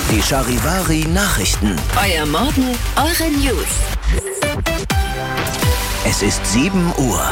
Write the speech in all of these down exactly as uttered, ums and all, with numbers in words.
Die Charivari Nachrichten. Euer Morgen, eure News. Es ist sieben Uhr.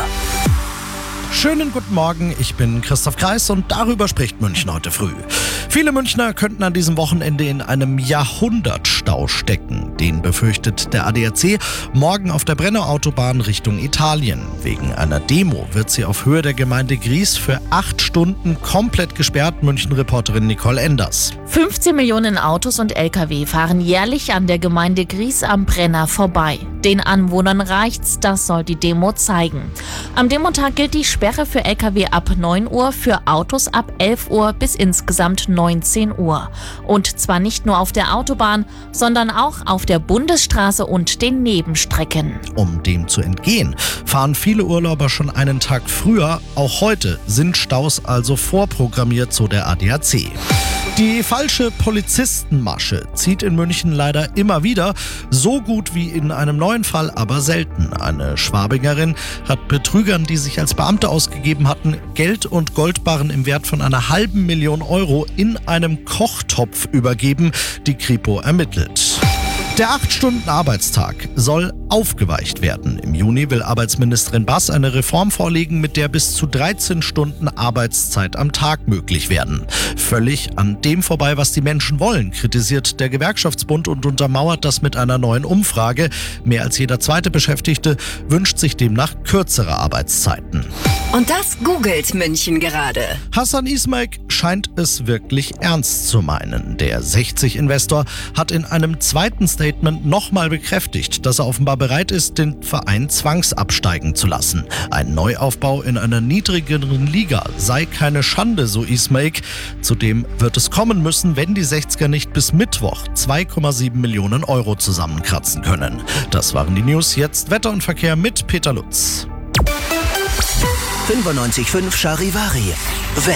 Schönen guten Morgen, ich bin Christoph Kreis und darüber spricht München heute früh. Viele Münchner könnten an diesem Wochenende in einem Jahrhundertstau stecken. Den befürchtet der A D A C morgen auf der Brennerautobahn Richtung Italien. Wegen einer Demo wird sie auf Höhe der Gemeinde Gries für acht Stunden komplett gesperrt, München-Reporterin Nicole Enders. fünfzehn Millionen Autos und L K W fahren jährlich an der Gemeinde Gries am Brenner vorbei. Den Anwohnern reicht's, das soll die Demo zeigen. Am Demotag gilt die Sperre für L K W ab neun Uhr, für Autos ab elf Uhr bis insgesamt neunzehn Uhr. Und zwar nicht nur auf der Autobahn, sondern auch auf der Bundesstraße und den Nebenstrecken. Um dem zu entgehen, fahren viele Urlauber schon einen Tag früher. Auch heute sind Staus also vorprogrammiert, so der A D A C. Die falsche Polizistenmasche zieht in München leider immer wieder, so gut wie in einem neuen Fall, aber selten. Eine Schwabingerin hat Betrügern, die sich als Beamte ausgegeben hatten, Geld und Goldbarren im Wert von einer halben Million Euro in einem Kochtopf übergeben, die Kripo ermittelt. Der acht Stunden Arbeitstag soll aufgeweicht werden. Im Juni will Arbeitsministerin Bass eine Reform vorlegen, mit der bis zu dreizehn Stunden Arbeitszeit am Tag möglich werden. Völlig an dem vorbei, was die Menschen wollen, kritisiert der Gewerkschaftsbund und untermauert das mit einer neuen Umfrage. Mehr als jeder zweite Beschäftigte wünscht sich demnach kürzere Arbeitszeiten. Und das googelt München gerade. Hassan Ismail scheint es wirklich ernst zu meinen. Der sechzig-Investor hat in einem zweiten Statement nochmal bekräftigt, dass er offenbar bereit ist, den Verein zwangsabsteigen zu lassen. Ein Neuaufbau in einer niedrigeren Liga sei keine Schande, so Ismail. Zudem wird es kommen müssen, wenn die sechziger nicht bis Mittwoch zwei Komma sieben Millionen Euro zusammenkratzen können. Das waren die News. Jetzt Wetter und Verkehr mit Peter Lutz. fünfundneunzig Komma fünf Charivari.